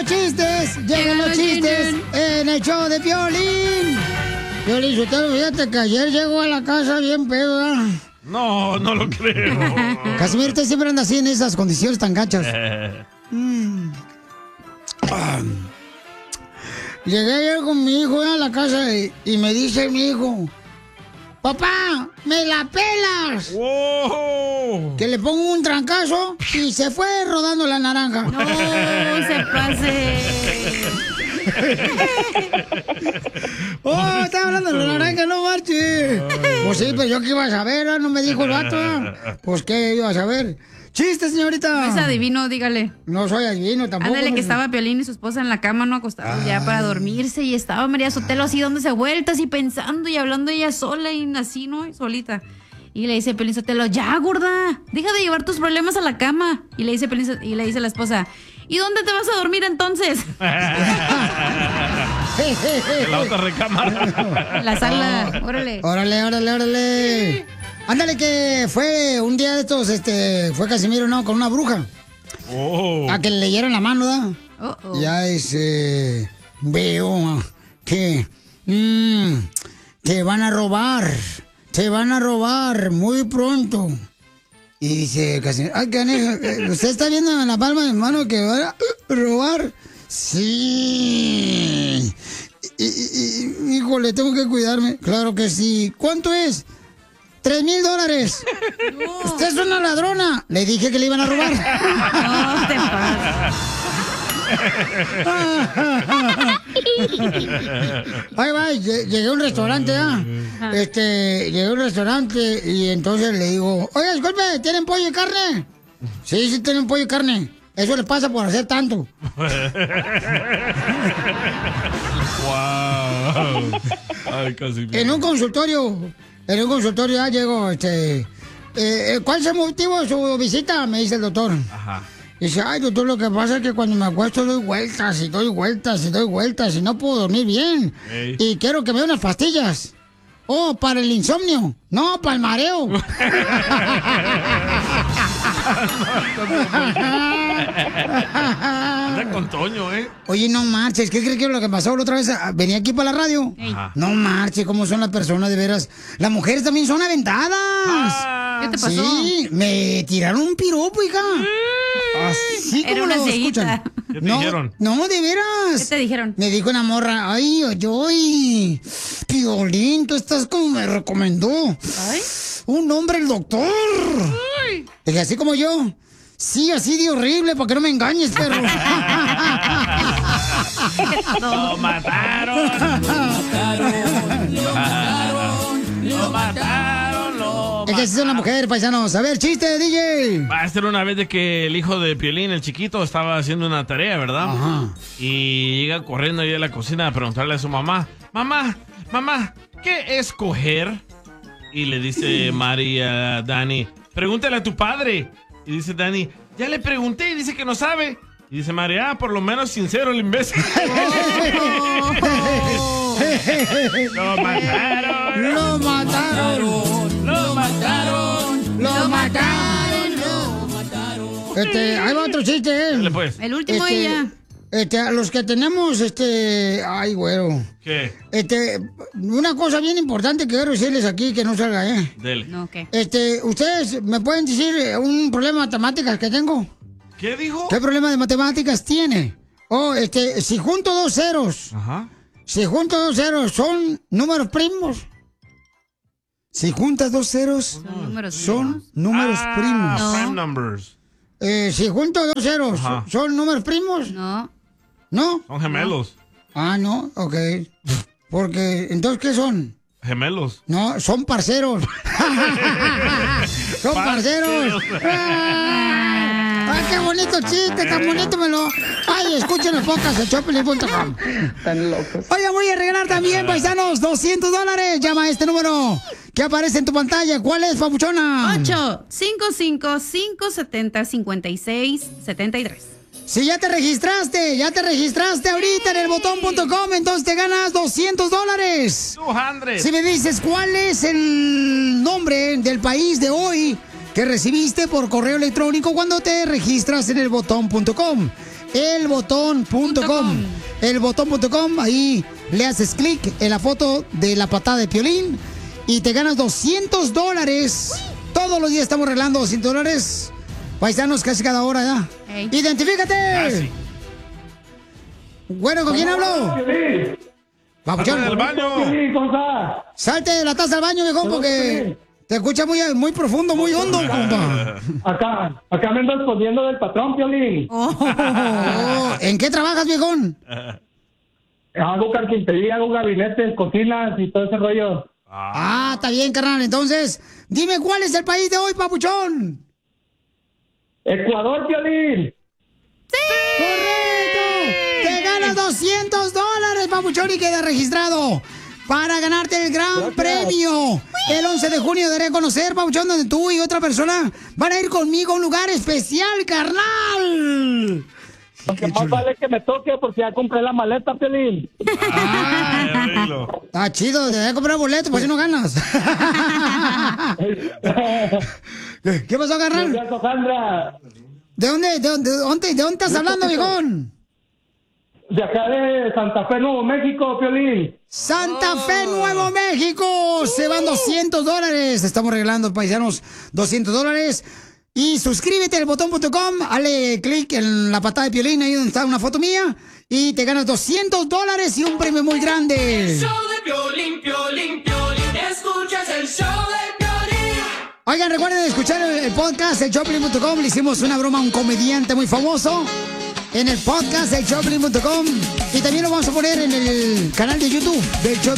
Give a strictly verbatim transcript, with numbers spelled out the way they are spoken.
los chistes! ¡Llegan los chistes en el show de Piolín! Piolín, usted fíjate que ayer llegó a la casa bien pedo, ¿verdad? No, no lo creo. Casimiro, usted siempre anda así en esas condiciones tan gachas. Mm. Ah. Llegué ayer con mi hijo a la casa y, y me dice mi hijo... ¡Papá, me la pelas! ¡Wow! Que le pongo un trancazo y se fue rodando la naranja. ¡No se pase! ¡Oh, estaba hablando de la naranja, no marche! Pues sí, pero yo qué iba a saber, ¿no? No me dijo el vato. Pues qué iba a saber. ¡Chiste, señorita! No es adivino, dígale. No soy adivino tampoco. Ándale, que estaba Piolín y su esposa en la cama, no acostados ya para dormirse. Y estaba María Sotelo así dándose vueltas y pensando y hablando ella sola y así, ¿no? Solita. Y le dice Piolín Sotelo, ya, gorda, deja de llevar tus problemas a la cama. Y le dice Piolín Sotelo, y le dice la esposa, ¿y dónde te vas a dormir entonces? En la otra recámara. En la sala, órale. Órale, órale, órale. Ándale, que fue un día de estos, este, fue Casimiro, ¿no? Con una bruja. Oh. A que le leyeron la mano, ¿verdad? Oh, oh. Ya es, eh, veo que mmm, te van a robar, te van a robar muy pronto. Y dice Casimiro, ay, caneja, ¿usted está viendo en la palma de mi mano que van a robar? Sí. Y, y, y, híjole, tengo que cuidarme. Claro que sí. ¿Cuánto es? ¡Tres mil dólares! No. ¡Usted es una ladrona! Le dije que le iban a robar. No te pases. Ay, va, llegué a un restaurante, ¿ah? Este, llegué a un restaurante y entonces le digo, oye, disculpe, ¿tienen pollo y carne? Sí, sí tienen pollo y carne. Eso les pasa por hacer tanto. Wow. Ay, casi. En un consultorio, en un consultorio ya llego, este, eh, ¿cuál es el motivo de su visita? Me dice el doctor. Ajá. Dice, ay, doctor, lo que pasa es que cuando me acuesto doy vueltas y doy vueltas y doy vueltas y no puedo dormir bien. Ey. Y quiero que me dé unas pastillas. Oh, para el insomnio. No, para el mareo. Anda con Toño, ¿eh? Oye, no marches, ¿qué crees que es lo que pasó la otra vez? Venía aquí para la radio. Ajá. No marches, cómo son las personas, de veras. Las mujeres también son aventadas. Ah, ¿Qué te pasó? Sí, me tiraron un piropo, hija. Así Era como una lo cieguita. escuchan. ¿Qué te no, dijeron? No, de veras. ¿Qué te dijeron? Me dijo una morra, ay, ay, ay, Piolín, tú estás como me recomendó. Ay. Un hombre, el doctor. Ay. Dije, así como yo. Sí, así de horrible, para que no me engañes, perro. ¡Lo mataron! ¡Lo mataron! ¡Lo mataron! ¡Lo mataron! ¡Lo Es que así son las mujeres, paisanos. A ver, chiste, D J. Va a ser una vez de que el hijo de Piolín, el chiquito, estaba haciendo una tarea, ¿verdad? Ajá. Y llega corriendo ahí a la cocina a preguntarle a su mamá, mamá, mamá, ¿qué es coger? Y le dice María a Dani, pregúntale a tu padre. Y dice Dani, ya le pregunté y dice que no sabe. Y dice María, ah, por lo menos sincero el imbécil. ¡Lo mataron! ¡Lo mataron! ¡Lo mataron! ¡Lo mataron! ¡Lo mataron! Este, ahí va otro chiste, ¿eh? Dale, pues. El último Este, ella. Este, a los que tenemos, este... Ay, güero. ¿Qué? Este, una cosa bien importante que quiero decirles aquí, que no salga, ¿eh? Dele. No, ¿qué? Este, ¿ustedes me pueden decir un problema de matemáticas que tengo? ¿Qué dijo? ¿Qué problema de matemáticas tiene? Oh, este, si junto dos ceros, Ajá. si junto dos ceros, ¿son números primos? Si juntas dos ceros, Son números son primos. números Ah, primos. No. prime numbers. Eh, si junto dos ceros, Ajá. ¿son números primos? No. ¿No? Son gemelos. Ah, no, ok. Porque, entonces, ¿qué son? Gemelos. No, son parceros. Son parceros. ¡Ah! ¡Ay, qué bonito chiste! ¡Tan bonito me lo! ¡Ay, escuchen el podcast de Choplin punto com! Están locos. Oye, voy a regalar también, paisanos, doscientos dólares. Llama a este número que aparece en tu pantalla. ¿Cuál es, papuchona? ocho cinco cinco cinco siete cero cinco seis siete tres. Si ya te registraste, ya te registraste ahorita en el botón punto com, entonces te ganas doscientos dólares. doscientos. Si me dices cuál es el nombre del país de hoy que recibiste por correo electrónico cuando te registras en el botón punto com. el botón punto com. el botón punto com, ahí le haces clic en la foto de la patada de Piolín y te ganas doscientos dólares. Todos los días estamos regalando doscientos dólares. Paisanos, casi cada hora ya. Hey. ¡Identifícate! Casi. Bueno, ¿con quién hablo? Papuchón. Salte del baño. Salte de la taza del baño, viejón, porque te escucha muy, muy profundo, muy hondo, compa. Acá, acá me ando escondiendo del patrón, Piolín. Oh, ¿en qué trabajas, viejón? Hago carpintería, hago gabinetes, cocinas y todo ese rollo. Ah, está bien, carnal. Entonces, dime cuál es el país de hoy, papuchón. Ecuador, Piolín. ¡Correcto! Te ganas doscientos dólares, papuchón, y queda registrado para ganarte el gran Gracias. premio. El once de junio daré a conocer, papuchón, donde tú y otra persona van a ir conmigo a un lugar especial, carnal. Lo que más vale que me toque porque ya compré la maleta, Piolín. Ah, arreglo. Está chido, te voy a comprar boleto, pues si no ganas. ¿Qué pasó, carnal? Gracias, Sandra. ¿De dónde, de dónde, de dónde, de dónde estás hablando, viejón? De acá de Santa Fe, Nuevo México, Piolín. Santa Fe, Nuevo México. Se van doscientos dólares. Estamos regalando, paisanos, doscientos dólares. Y suscríbete al botón punto com. Dale clic en la patada de Piolín, ahí donde está una foto mía. Y te ganas doscientos dólares y un premio muy grande. El show de Piolín, Piolín, Piolín. Escuchas el show de Piolín. Oigan, recuerden escuchar el, el podcast de Choplin punto com. Le hicimos una broma a un comediante muy famoso en el podcast de Choplin punto com. Y también lo vamos a poner en el canal de YouTube del Choplin.